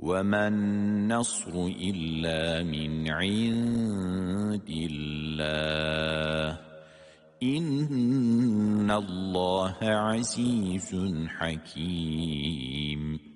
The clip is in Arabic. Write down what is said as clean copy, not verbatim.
وَمَا النَّصْرُ إِلَّا مِنْ عِنْدِ اللَّهِ إِنَّ اللَّهَ عَزِيزٌ حَكِيمٌ